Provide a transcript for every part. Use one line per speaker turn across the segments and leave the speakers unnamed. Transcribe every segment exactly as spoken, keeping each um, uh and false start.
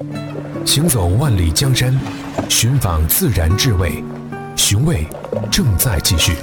行走万里江山，寻访自然智慧，寻味正在继续。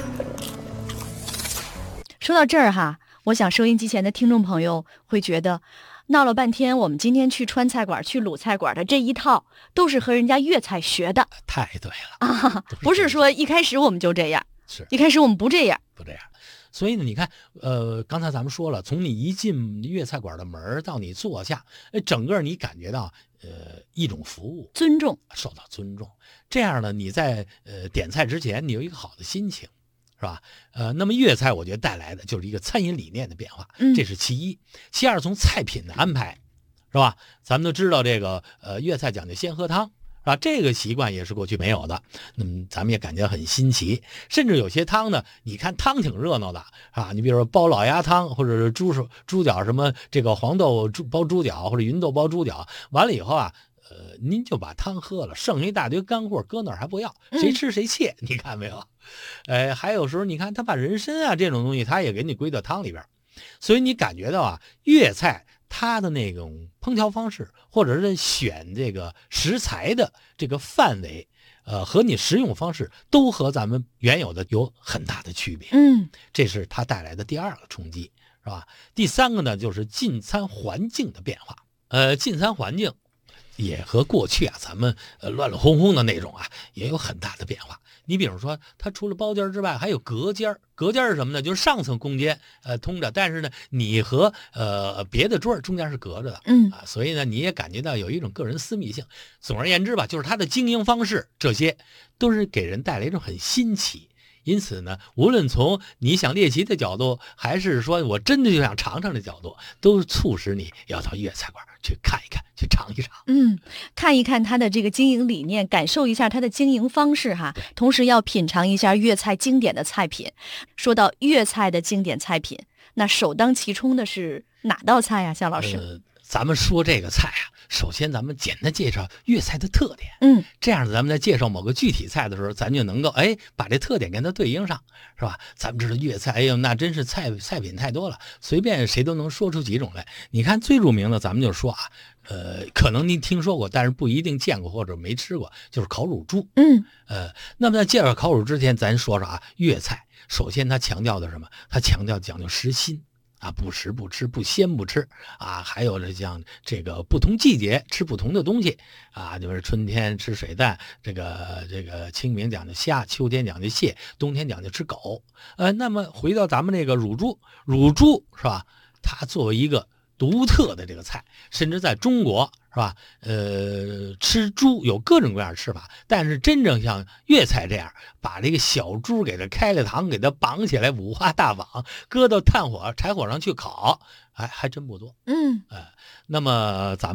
说到这儿哈，我想收音机前的听众朋友会觉得，闹了半天，我们今天去川菜馆、去鲁菜馆的这一套，都是和人家粤菜学的。
太对了
啊，不是说一开始我们就这样，
是
一开始我们不这样，
不这样。所以呢，你看，呃，刚才咱们说了，从你一进粤菜馆的门到你坐下，整个你感觉到，呃，一种服务，
尊重，
受到尊重。这样呢，你在呃点菜之前，你有一个好的心情。是吧？呃，那么粤菜我觉得带来的就是一个餐饮理念的变化，
嗯，
这是其一。其二，从菜品的安排，是吧？咱们都知道这个呃粤菜讲究先喝汤，是吧？这个习惯也是过去没有的，那么咱们也感觉很新奇。甚至有些汤呢，你看汤挺热闹的啊，你比如说煲老鸭汤，或者是猪手猪脚什么这个黄豆猪煲猪脚，或者芸豆煲猪脚，完了以后啊。呃，您就把汤喝了，剩下一大堆干货搁那儿还不要，谁吃谁切，嗯、你看没有？呃，还有时候你看他把人参啊这种东西，他也给你归到汤里边，所以你感觉到啊，粤菜它的那种烹调方式，或者是选这个食材的这个范围，呃，和你食用方式都和咱们原有的有很大的区别。
嗯，
这是它带来的第二个冲击，是吧？第三个呢，就是进餐环境的变化。呃，进餐环境。也和过去啊，咱们呃乱乱哄哄的那种啊，也有很大的变化。你比如说，它除了包间之外，还有隔间。隔间是什么呢？就是上层空间呃通着，但是呢，你和呃别的桌中间是隔着的，
嗯
啊，所以呢，你也感觉到有一种个人私密性。总而言之吧，就是它的经营方式，这些都是给人带来一种很新奇。因此呢，无论从你想猎奇的角度，还是说我真的就想尝尝的角度，都促使你要到粤菜馆去看一看，去尝一尝。
嗯，看一看它的这个经营理念，感受一下它的经营方式哈，同时要品尝一下粤菜经典的菜品。说到粤菜的经典菜品，那首当其冲的是哪道菜呀，夏老师？
呃咱们说这个菜啊，首先咱们简单介绍粤菜的特点，
嗯，
这样子咱们在介绍某个具体菜的时候，咱就能够哎把这特点跟它对应上，是吧？咱们知道粤菜，哎呦，那真是菜菜品太多了，随便谁都能说出几种来。你看最著名的，咱们就说啊，呃，可能您听说过，但是不一定见过或者没吃过，就是烤乳猪。
嗯，
呃，那么在介绍烤乳之前，咱说说啊，粤菜首先它强调的是什么？它强调讲究食新。啊，不食不吃，不鲜不吃啊，还有这像这个不同季节吃不同的东西啊，就是春天吃水蛋，这个这个清明讲究虾，秋天讲究蟹，冬天讲究吃狗。呃，那么回到咱们这个乳猪，乳猪是吧？它作为一个独特的这个菜，甚至在中国是吧？呃，吃猪有各种各样的吃法，但是真正像粤菜这样，把这个小猪给它开了膛，给它绑起来，五花大绑，搁到炭火柴火上去烤，还还真不多。
嗯，
呃，那么咱们。